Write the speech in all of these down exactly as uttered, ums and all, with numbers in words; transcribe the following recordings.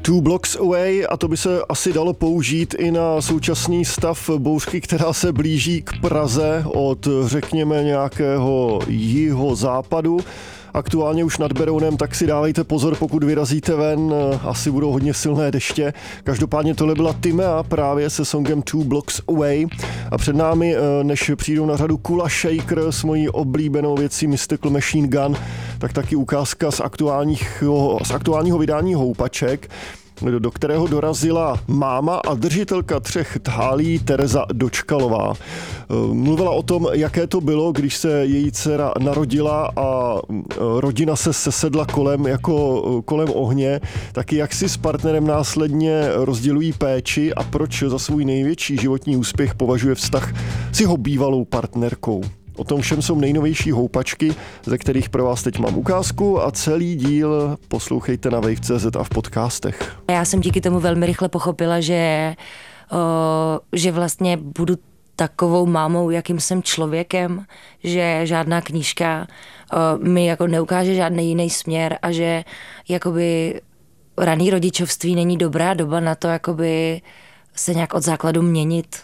Two Blocks Away, a to by se asi dalo použít i na současný stav bouřky, která se blíží k Praze od, řekněme, nějakého jihozápadu. Aktuálně už nad Berounem, tak si dávejte pozor, pokud vyrazíte ven, asi budou hodně silné deště. Každopádně tohle byla Timea právě se songem Two Blocks Away a před námi, než přijdou na řadu Kula Shaker s mojí oblíbenou věcí Mystical Machine Gun, tak taky ukázka z aktuálního, z aktuálního vydání Houpaček, do kterého dorazila máma a držitelka třech thálí Tereza Dočkalová. Mluvila o tom, jaké to bylo, když se její dcera narodila a rodina se sesedla kolem jako kolem ohně, taky jak si s partnerem následně rozdělují péči a proč za svůj největší životní úspěch považuje vztah s jeho bývalou partnerkou. O tom všem jsou nejnovější houpačky, ze kterých pro vás teď mám ukázku, a celý díl poslouchejte na wave tečka cé zet a v podcastech. Já jsem díky tomu velmi rychle pochopila, že, o, že vlastně budu takovou mámou, jakým jsem člověkem, že žádná knížka o, mi jako neukáže žádný jiný směr a že jakoby raný rodičovství není dobrá doba na to jakoby se nějak od základu měnit,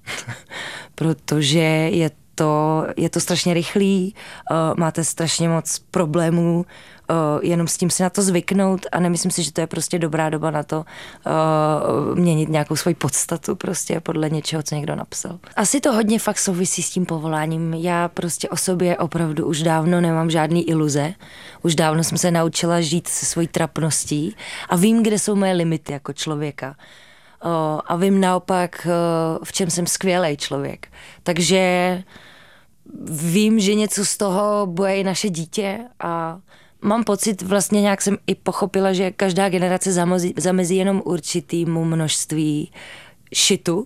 protože je To, je to strašně rychlý, uh, máte strašně moc problémů, uh, jenom s tím si na to zvyknout a nemyslím si, že to je prostě dobrá doba na to uh, měnit nějakou svoji podstatu prostě podle něčeho, co někdo napsal. Asi to hodně fakt souvisí s tím povoláním. Já prostě o sobě opravdu už dávno nemám žádný iluze. Už dávno jsem se naučila žít se svojí trapností a vím, kde jsou moje limity jako člověka. Uh, a vím naopak, uh, v čem jsem skvělej člověk. Takže vím, že něco z toho bude i naše dítě a mám pocit, vlastně nějak jsem i pochopila, že každá generace zamezí, zamezí jenom určitýmu množství šitu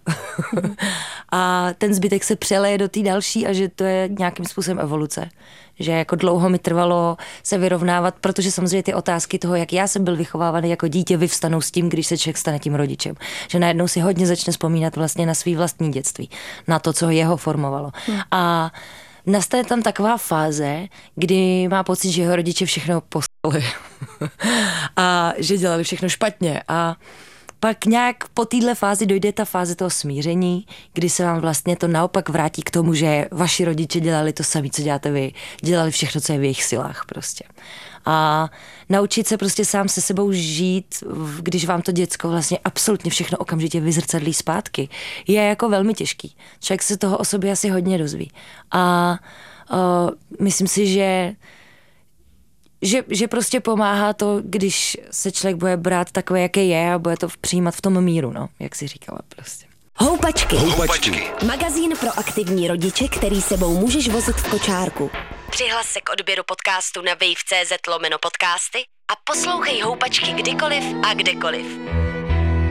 a ten zbytek se přeleje do té další a že to je nějakým způsobem evoluce. Že jako dlouho mi trvalo se vyrovnávat, protože samozřejmě ty otázky toho, jak já jsem byl vychovávaný jako dítě, vyvstanou s tím, když se člověk stane tím rodičem. Že najednou si hodně začne vzpomínat vlastně na svý vlastní dětství, na to, co jeho formovalo. Hmm. A nastane tam taková fáze, kdy má pocit, že jeho rodiče všechno poslali a že dělali všechno špatně a pak nějak po téhle fázi dojde ta fáze toho smíření, kdy se vám vlastně to naopak vrátí k tomu, že vaši rodiče dělali to samé, co děláte vy. Dělali všechno, co je v jejich silách prostě. A naučit se prostě sám se sebou žít, když vám to děcko vlastně absolutně všechno okamžitě vyzrcadlí zpátky, je jako velmi těžký. Člověk se toho o sobě asi hodně dozví. A uh, myslím si, že Že, že prostě pomáhá to, když se člověk bude brát takové, jaké je a bude to přijímat v tom míru, no, jak si říkala prostě. Houpačky. Houpačky. Magazín pro aktivní rodiče, který sebou můžeš vozit v kočárku. Přihlas se k odběru podcastu na wave tečka cé zet lomeno podcasty a poslouchej Houpačky kdykoliv a kdekoliv.